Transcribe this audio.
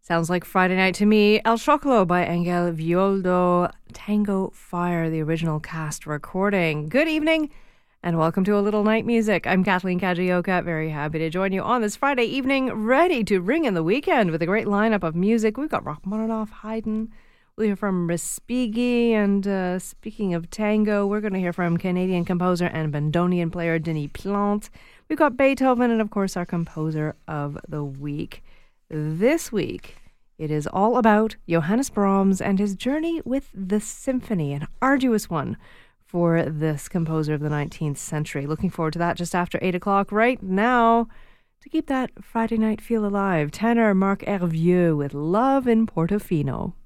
Sounds like Friday night to me. El Chocolo by Angel Violdo, Tango Fire, the original cast recording. Good evening and welcome to A Little Night Music. I'm Kathleen Kajioka, very happy to join you on this Friday evening, ready to ring in the weekend with a great lineup of music. We've got Rachmaninoff, Haydn, we'll hear from Respighi, and speaking of tango, we're going to hear from Canadian composer and bandoneon player Denis Plante. We've got Beethoven and, of course, our composer of the week. This week, it is all about Johannes Brahms and his journey with the symphony, an arduous one for this composer of the 19th century. Looking forward to that just after 8 o'clock right now. To keep that Friday night feel alive, tenor Marc Hervieux with Love in Portofino.